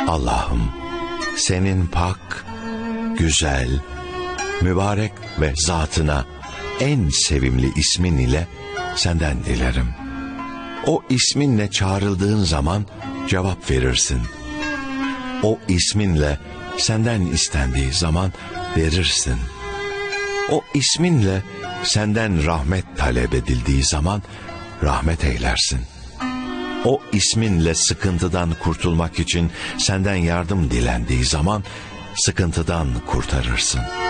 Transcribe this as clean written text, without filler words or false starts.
Allah'ım, senin pak, güzel, mübarek ve zatına en sevimli ismin ile senden dilerim. O isminle çağrıldığın zaman cevap verirsin. O isminle senden istendiği zaman verirsin. O isminle senden rahmet talep edildiği zaman rahmet eylersin. O isminle sıkıntıdan kurtulmak için senden yardım dilendiği zaman sıkıntıdan kurtarırsın.